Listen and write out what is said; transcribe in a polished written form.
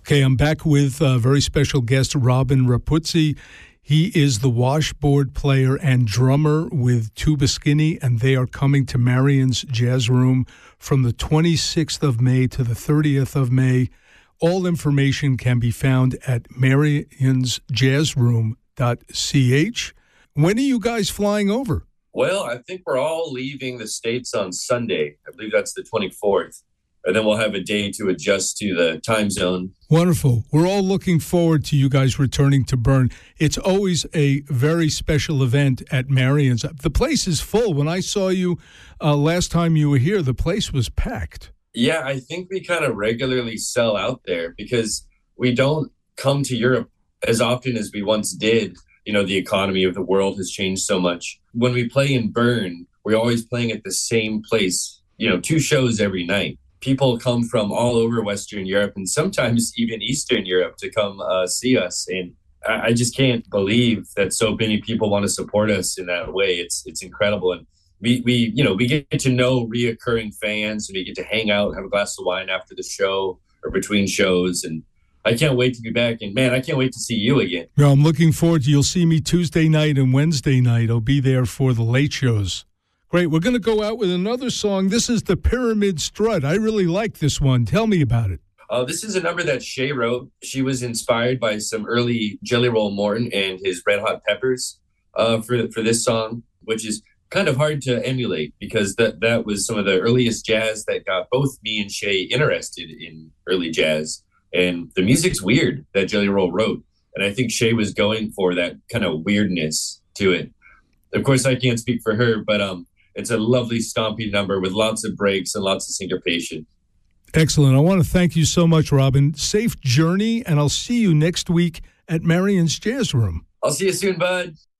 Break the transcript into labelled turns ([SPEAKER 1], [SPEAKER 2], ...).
[SPEAKER 1] Okay, I'm back with a very special guest, Robin Rapuzzi. He is the washboard player and drummer with Tuba Skinny, and they are coming to Marion's Jazz Room from the 26th of May to the 30th of May. All information can be found at marionsjazzroom.ch. When are you guys flying over?
[SPEAKER 2] Well, I think we're all leaving the States on Sunday. I believe that's the 24th. And then we'll have a day to adjust to the time zone.
[SPEAKER 1] Wonderful. We're all looking forward to you guys returning to Bern. It's always a very special event at Marion's. The place is full. When I saw you last time you were here, the place was packed.
[SPEAKER 2] Yeah, I think we kind of regularly sell out there because we don't come to Europe as often as we once did. You know, the economy of the world has changed so much. When we play in Bern, we're always playing at the same place, 2 shows every night. People come from all over Western Europe and sometimes even Eastern Europe to come see us. And I just can't believe that so many people want to support us in that way. It's incredible. And we get to know reoccurring fans, and we get to hang out, have a glass of wine after the show or between shows. And I can't wait to be back. And man, I can't wait to see you again.
[SPEAKER 1] Well, I'm looking forward to you'll see me Tuesday night and Wednesday night. I'll be there for the late shows. Great. We're going to go out with another song. This is the Pyramid Strut. I really like this one. Tell me about it.
[SPEAKER 2] This is a number that Shay wrote. She was inspired by some early Jelly Roll Morton and his Red Hot Peppers for this song, which is kind of hard to emulate because that was some of the earliest jazz that got both me and Shay interested in early jazz. And the music's weird that Jelly Roll wrote. And I think Shay was going for that kind of weirdness to it. Of course, I can't speak for her, but it's a lovely stompy number with lots of breaks and lots of syncopation.
[SPEAKER 1] Excellent. I want to thank you so much, Robin. Safe journey, and I'll see you next week at Marion's Jazz Room.
[SPEAKER 2] I'll see you soon, bud.